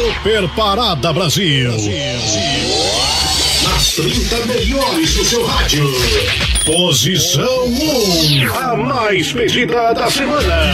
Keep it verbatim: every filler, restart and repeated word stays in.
Super Parada Brasil. As trinta melhores do seu rádio. Posição um. A mais pedida da semana.